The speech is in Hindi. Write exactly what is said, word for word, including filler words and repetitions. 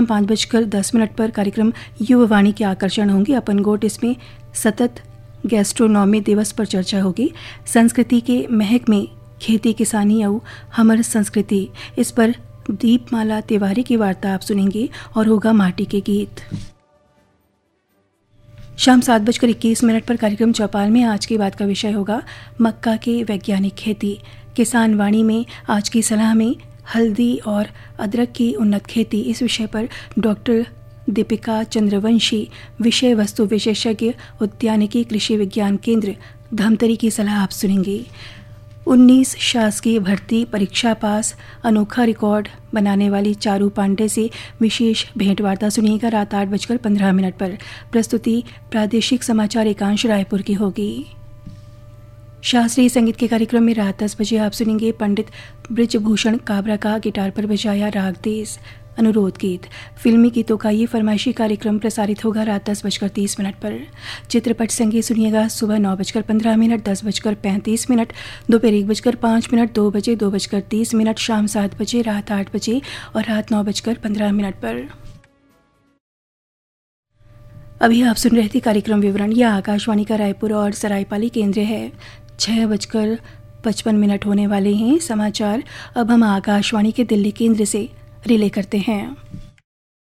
शाम पाँच बजकर दस मिनट पर कार्यक्रम युववाणी के आकर्षण होंगे। अपन गोट इसमें सतत गैस्ट्रोनॉमी दिवस पर चर्चा होगी। संस्कृति के महक में खेती किसानी और हमर संस्कृति, इस पर दीपमाला तिवारी की वार्ता आप सुनेंगे और होगा माटी के गीत। शाम सात बजकर इक्कीस मिनट पर कार्यक्रम चौपाल में आज की बात का विषय होगा मक्का की वैज्ञानिक खेती। किसान वाणी में आज की सलाह में हल्दी और अदरक की उन्नत खेती, इस विषय पर डॉक्टर दीपिका चंद्रवंशी, विषय वस्तु विशेषज्ञ, उद्यानिकी कृषि विज्ञान केंद्र धमतरी की सलाह आप सुनेंगे। उन्नीस शासकीय भर्ती परीक्षा पास, अनोखा रिकॉर्ड बनाने वाली चारू पांडे से विशेष भेंटवार्ता सुनिएगा रात आठ बजकर पंद्रह मिनट पर। प्रस्तुति प्रादेशिक समाचार एकांश रायपुर की होगी। शास्त्रीय संगीत के कार्यक्रम में रात दस बजे आप सुनेंगे पंडित ब्रिजभूषण काबरा का गिटार पर बजाया राग देस अनुरोध गीत। फिल्मी गीतों का ये फरमाइशी कार्यक्रम प्रसारित होगा रात दस बजकर तीस मिनट पर। चित्रपट संगीत सुनिएगा सुबह नौ बजकर पंद्रह मिनट, दस बजकर पैंतीस मिनट, दोपहर एक बजकर पाँच मिनट, दो बजे, दो बजकर तीस मिनट, शाम सात बजे, रात आठ बजे और रात नौ बजकर पंद्रह मिनट पर। अभी आप सुन रहे थे कार्यक्रम विवरण। यह आकाशवाणी का रायपुर और सरायपाली केंद्र है। छः बजकर पचपन मिनट होने वाले हैं। समाचार अब हम आकाशवाणी के दिल्ली केंद्र से रिले करते हैं।